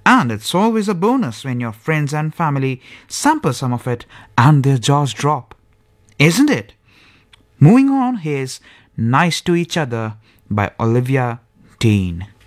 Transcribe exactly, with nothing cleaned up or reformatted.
And it's always a bonus when your friends and family sample some of it and their jaws drop. Isn't it? Moving on, here's Nice to Each Other by Olivia Dean.